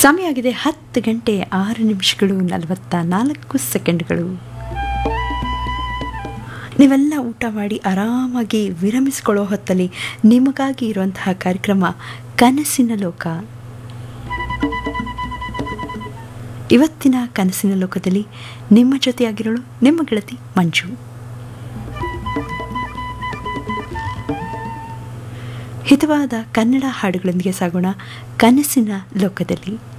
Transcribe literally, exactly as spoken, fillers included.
ಸಮಯ ಆಗಿದೆ ಹತ್ತು ಗಂಟೆ ಆರು ನಿಮಿಷಗಳು ನಲವತ್ತ ನಾಲ್ಕು ಸೆಕೆಂಡ್ಗಳು. ನೀವೆಲ್ಲ ಊಟ ಮಾಡಿ ಆರಾಮಾಗಿ ವಿರಮಿಸಿಕೊಳ್ಳೋ ಹೊತ್ತಲ್ಲಿ ನಿಮಗಾಗಿ ಇರುವಂತಹ ಕಾರ್ಯಕ್ರಮ ಕನಸಿನ ಲೋಕ. ಇವತ್ತಿನ ಕನಸಿನ ಲೋಕದಲ್ಲಿ ನಿಮ್ಮ ಜೊತೆಯಾಗಿರೋಳು ನಿಮ್ಮ ಗೆಳತಿ ಮಂಜು. ಹಿತವಾದ ಕನ್ನಡ ಹಾಡುಗಳೊಂದಿಗೆ ಸಾಗೋಣ ಕನಸಿನ ಲೋಕದಲ್ಲಿ.